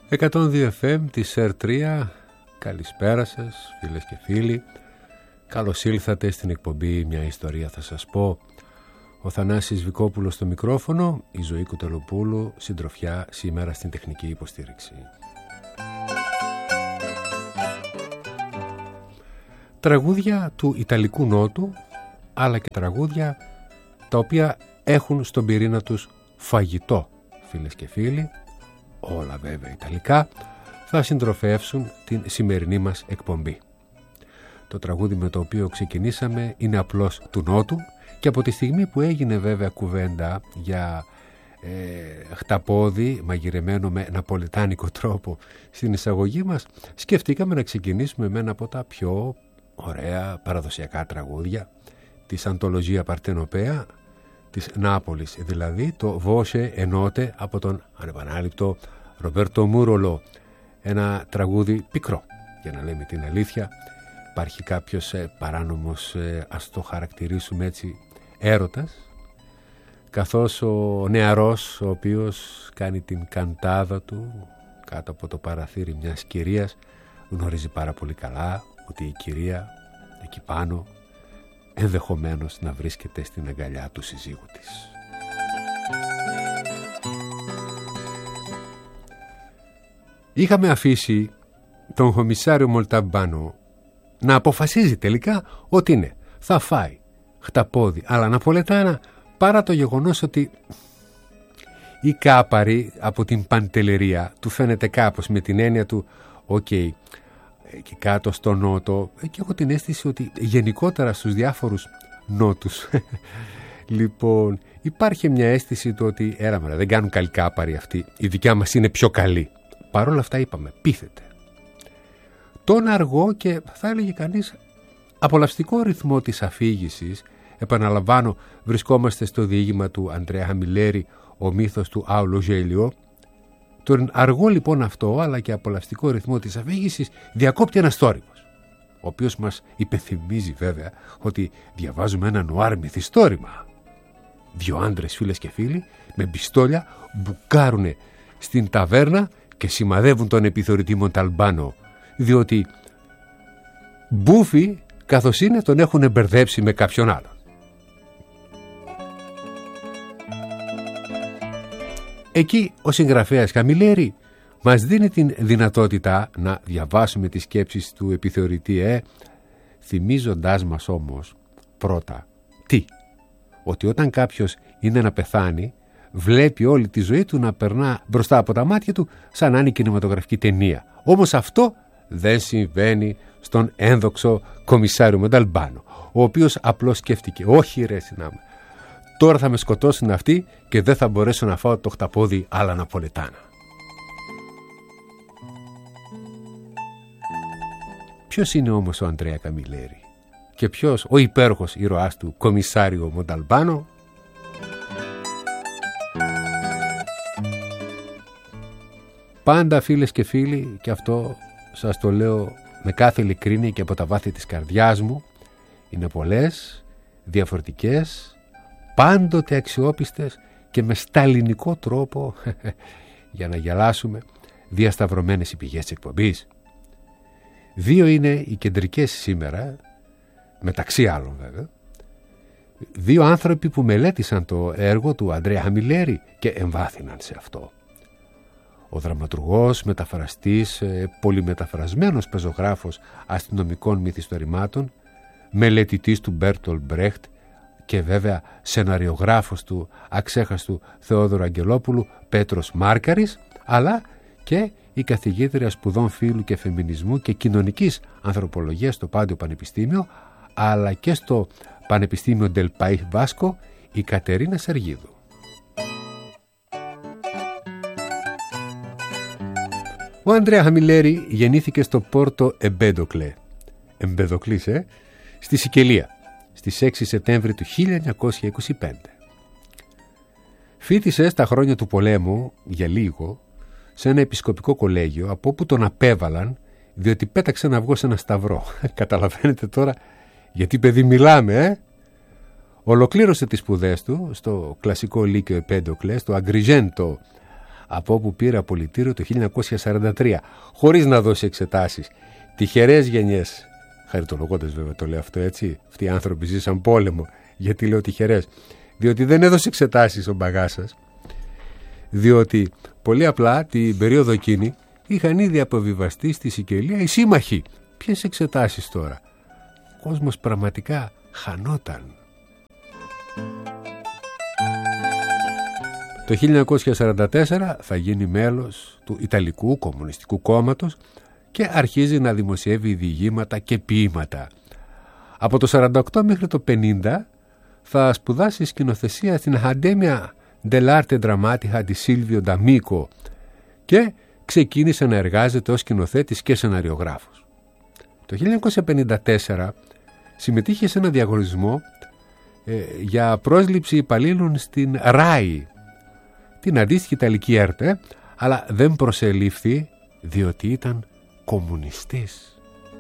102 FM της ΣΕΡ3. Καλησπέρα σας φίλες και φίλοι. Καλώς ήλθατε στην εκπομπή «Μια ιστορία θα σας πω». Ο Θανάσης Βικόπουλος στο μικρόφωνο, η Ζωή Κουτελοπούλου συντροφιά σήμερα στην τεχνική υποστήριξη. Τραγούδια του Ιταλικού Νότου, αλλά και τραγούδια τα οποία έχουν στον πυρήνα τους φαγητό, φίλες και φίλοι, όλα βέβαια Ιταλικά, θα συντροφεύσουν την σημερινή μας εκπομπή. Το τραγούδι με το οποίο ξεκινήσαμε είναι απλώς του Νότου και από τη στιγμή που έγινε βέβαια κουβέντα για χταπόδι μαγειρεμένο με ναπολιτάνικο τρόπο στην εισαγωγή μας, σκεφτήκαμε να ξεκινήσουμε με ένα από τα πιο ωραία παραδοσιακά τραγούδια της Αντολογία Παρτενοπαία της Νάπολης, δηλαδή το Voce e Note από τον ανεπανάληπτο Ρομπέρτο Μούρολο. Ένα τραγούδι πικρό, για να λέμε την αλήθεια. Υπάρχει κάποιος παράνομος, ας το χαρακτηρίσουμε έτσι, έρωτας, καθώς ο νεαρός, ο οποίος κάνει την καντάδα του κάτω από το παραθύρι μιας κυρίας, γνωρίζει πάρα πολύ καλά ότι η κυρία εκεί πάνω ενδεχομένως να βρίσκεται στην αγκαλιά του συζύγου της. Είχαμε αφήσει τον Κομισάριο Μολταμπάνο να αποφασίζει τελικά ότι ναι, θα φάει χταπόδι αλλά ναπολετάνα, παρά το γεγονός ότι η κάπαρη από την Παντελερία του φαίνεται κάπως με την έννοια του «οκ». Και κάτω στο νότο, και έχω την αίσθηση ότι γενικότερα στους διάφορους νότους λοιπόν υπάρχει μια αίσθηση του ότι έλα δεν κάνουν καλή κάπαρη αυτοί, η δικιά μας είναι πιο καλή. Παρ' όλα αυτά είπαμε, πείθεται τον αργό και θα έλεγε κανείς απολαυστικό ρυθμό της αφήγησης. Επαναλαμβάνω, βρισκόμαστε στο διήγημα του Αντρέα Χαμιλέρη, ο μύθος του Άουλο Γέλιο. Τον αργό λοιπόν αυτό, αλλά και απολαυστικό ρυθμό της αφήγησης, διακόπτει ένας θόρυβος, ο οποίος μας υπενθυμίζει βέβαια ότι διαβάζουμε ένα νουάρ μυθιστόρημα. Δύο άντρες, φίλες και φίλοι, με πιστόλια μπουκάρουνε στην ταβέρνα και σημαδεύουν τον επιθεωρητή Μονταλμπάνο, διότι μπούφοι καθώς είναι τον έχουν μπερδέψει με κάποιον άλλον. Εκεί ο συγγραφέας Χαμιλέρη μας δίνει την δυνατότητα να διαβάσουμε τις σκέψεις του επιθεωρητή, θυμίζοντάς μας όμως πρώτα ότι όταν κάποιος είναι να πεθάνει, βλέπει όλη τη ζωή του να περνά μπροστά από τα μάτια του σαν να είναι κινηματογραφική ταινία. Όμως αυτό δεν συμβαίνει στον ένδοξο Κομισάριο Μονταλμπάνο, ο οποίος απλώς σκέφτηκε «όχι ρε συνάμα, τώρα θα με σκοτώσουν αυτοί και δεν θα μπορέσω να φάω το χταπόδι άλλα ναπολετάνα». Ποιος είναι όμως ο Αντρέα Καμιλέρη και ποιος ο υπέροχος ήρωάς του Κομισάριο Μονταλμπάνο? Πάντα φίλες και φίλοι, και αυτό σας το λέω με κάθε ειλικρίνεια και από τα βάθη της καρδιάς μου, είναι πολλές, διαφορετικές, πάντοτε αξιόπιστες και με σταλινικό τρόπο για να γελάσουμε διασταυρωμένες οι πηγές της εκπομπής. Δύο είναι οι κεντρικές σήμερα, μεταξύ άλλων βέβαια, δύο άνθρωποι που μελέτησαν το έργο του Αντρέα Χαμιλέρη και εμβάθυναν σε αυτό. Ο δραματουργός, μεταφραστής, πολυμεταφρασμένος πεζογράφος αστυνομικών μυθιστορημάτων, μελετητής του Μπέρτολτ Μπρέχτ και βέβαια σεναριογράφος του αξέχαστου Θεόδωρου Αγγελόπουλου, Πέτρος Μάρκαρης, αλλά και η καθηγήτρια σπουδών φύλου και φεμινισμού και κοινωνικής ανθρωπολογίας στο Πάντιο Πανεπιστήμιο, αλλά και στο Πανεπιστήμιο Del País Vasco, η Κατερίνα Σεργίδου. Ο Αντρέα Χαμιλέρη γεννήθηκε στο Πόρτο Εμπεδοκλής, στη Σικελία, στις 6 Σεπτέμβρη του 1925. Φοιτήσε στα χρόνια του πολέμου για λίγο σε ένα επισκοπικό κολέγιο, από όπου τον απέβαλαν διότι πέταξε να βγω σε ένα σταυρό. Καταλαβαίνετε τώρα γιατί παιδί μιλάμε, Ολοκλήρωσε τις σπουδές του στο κλασικό λύκειο Επέντοκλες, στο Αγκριζέντο από όπου πήρε απολυτήριο το 1943, χωρίς να δώσει εξετάσεις. Τυχερές γενιές, χαριτολογώντας βέβαια το λέω αυτό έτσι, αυτοί οι άνθρωποι ζήσαν πόλεμο. Γιατί λέω τυχερές? Διότι δεν έδωσε εξετάσεις ο Μπαγάσας, διότι πολύ απλά την περίοδο εκείνη είχαν ήδη αποβιβαστεί στη Σικελία οι σύμμαχοι. Ποιες εξετάσεις τώρα? Ο κόσμος πραγματικά χανόταν. Το 1944 θα γίνει μέλος του Ιταλικού Κομμουνιστικού Κόμματος και αρχίζει να δημοσιεύει διηγήματα και ποίηματα. Από το 48 μέχρι το 50 θα σπουδάσει σκηνοθεσία στην Accademia dell'Arte Drammatica di Silvio D'Amico και ξεκίνησε να εργάζεται ως σκηνοθέτης και σεναριογράφος. Το 1954 συμμετείχε σε ένα διαγωνισμό για πρόσληψη υπαλλήλων στην RAI, την αντίστοιχη Ιταλική ΕΡΤ, αλλά δεν προσελήφθη διότι ήταν κομμουνιστής.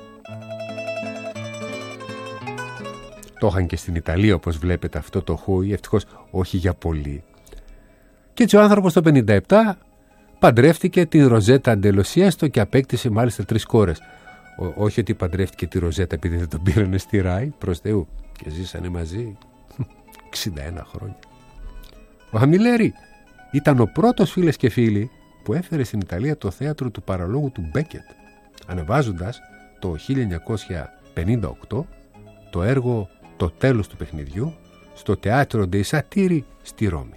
Το είχαν και στην Ιταλία, όπως βλέπετε, αυτό το χούι, ευτυχώς όχι για πολύ. Και έτσι ο άνθρωπος το 57 παντρεύτηκε την Ροζέτα Ντελοσιέστο και απέκτησε μάλιστα 3 κόρες. Όχι ότι παντρεύτηκε τη Ροζέτα επειδή δεν τον πήρανε στη ΡΑΗ, προς Θεού, και ζήσανε μαζί 61 χρόνια. Ο Χαμιλέρη ήταν ο πρώτος, φίλες και φίλοι, που έφερε στην Ιταλία το θέατρο του παραλόγου του Μπέκετ, ανεβάζοντας το 1958 το έργο «Το τέλος του παιχνιδιού» στο Teatro dei Satiri στη Ρώμη.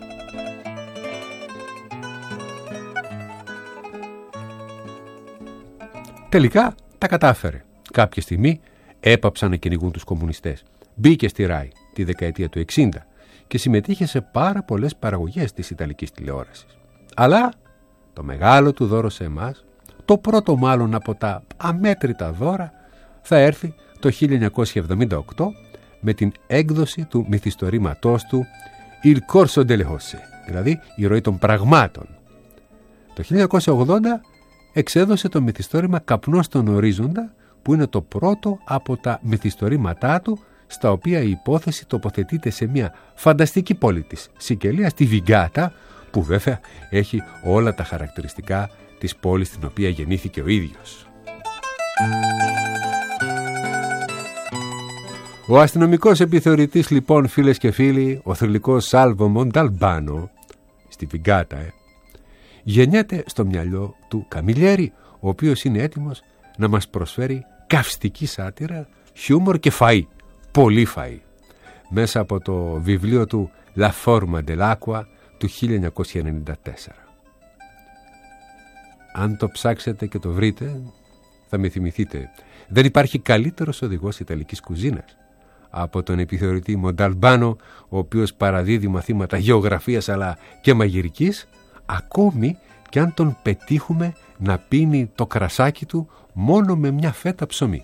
Τελικά τα κατάφερε. Κάποια στιγμή έπαψαν να κυνηγούν τους κομμουνιστές. Μπήκε στη ΡΑΗ τη δεκαετία του 60 και συμμετείχε σε πάρα πολλές παραγωγές της Ιταλικής τηλεόρασης. Αλλά το μεγάλο του δώρο σε εμάς, το πρώτο μάλλον από τα αμέτρητα δώρα, θα έρθει το 1978 με την έκδοση του μυθιστορήματός του «Il corso delle osse», δηλαδή «Η ροή των πραγμάτων». Το 1980 εξέδωσε το μυθιστόρημα «Καπνός στον ορίζοντα», που είναι το πρώτο από τα μυθιστορήματά του, στα οποία η υπόθεση τοποθετείται σε μια φανταστική πόλη της Σικελίας, τη Βιγκάτα, που βέβαια έχει όλα τα χαρακτηριστικά της πόλης στην οποία γεννήθηκε ο ίδιος. Ο αστυνομικός επιθεωρητής, λοιπόν, φίλες και φίλοι, ο θρυλικός Σάλβο Μονταλμπάνο, στη Βιγκάτα, γεννιέται στο μυαλό του Καμιλιέρη, ο οποίος είναι έτοιμος να μας προσφέρει καυστική σάτυρα, χιούμορ και φαΐ, πολύ φαΐ, μέσα από το βιβλίο του «La forma dell'acqua» του 1994. Αν το ψάξετε και το βρείτε, θα με θυμηθείτε. Δεν υπάρχει καλύτερος οδηγός ιταλικής κουζίνας από τον επιθεωρητή Μονταλμπάνο, ο οποίος παραδίδει μαθήματα γεωγραφίας αλλά και μαγειρικής, ακόμη και αν τον πετύχουμε να πίνει το κρασάκι του μόνο με μια φέτα ψωμί.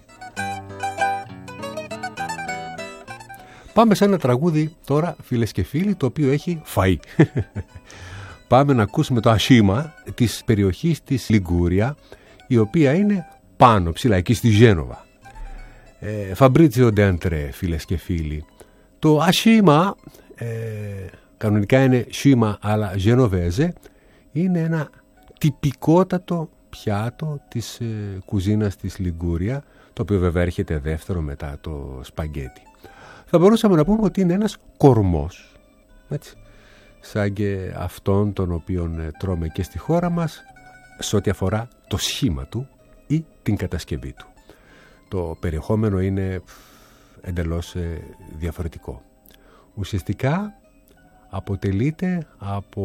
Πάμε σε ένα τραγούδι τώρα, φίλες και φίλοι, το οποίο έχει φαΐ. Πάμε να ακούσουμε το ασίμα της περιοχής της Λιγκούρια, η οποία είναι πάνω ψηλά, εκεί στη Γένοβα. Φαμπρίτσιο ντε Αντρέ, φίλες και φίλοι. Το ασίμα, κανονικά είναι σίμα αλλά γενοβέζε, είναι ένα τυπικότατο πιάτο της κουζίνας της Λιγκούρια, το οποίο βέβαια έρχεται δεύτερο μετά το σπαγκέτι. Θα μπορούσαμε να πούμε ότι είναι ένας κορμός, έτσι, σαν και αυτόν τον οποίον τρώμε και στη χώρα μας, σε ό,τι αφορά το σχήμα του ή την κατασκευή του. Το περιεχόμενο είναι εντελώς διαφορετικό. Ουσιαστικά αποτελείται από,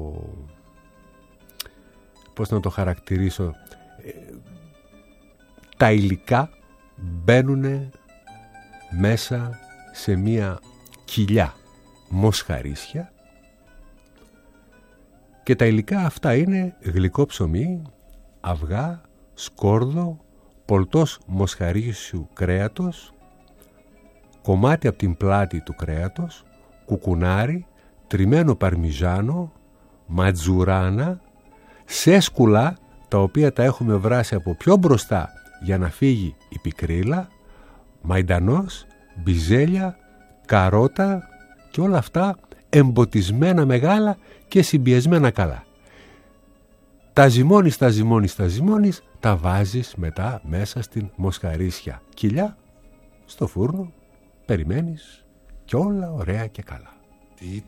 πώς να το χαρακτηρίσω, τα υλικά μπαίνουν μέσα σε μία κοιλιά μοσχαρίσια και τα υλικά αυτά είναι γλυκό ψωμί, αυγά, σκόρδο, πολτός μοσχαρίσιου κρέατος, κομμάτι από την πλάτη του κρέατος, κουκουνάρι, τριμμένο παρμιζάνο, ματζουράνα, σέσκουλα, τα οποία τα έχουμε βράσει από πιο μπροστά για να φύγει η πικρίλα, μαϊντανός, μπιζέλια, καρότα και όλα αυτά εμποτισμένα μεγάλα και συμπιεσμένα καλά. τα ζυμώνεις, τα βάζεις μετά μέσα στην μοσχαρίσια κοιλιά, στο φούρνο, περιμένεις και όλα ωραία και καλά. Τι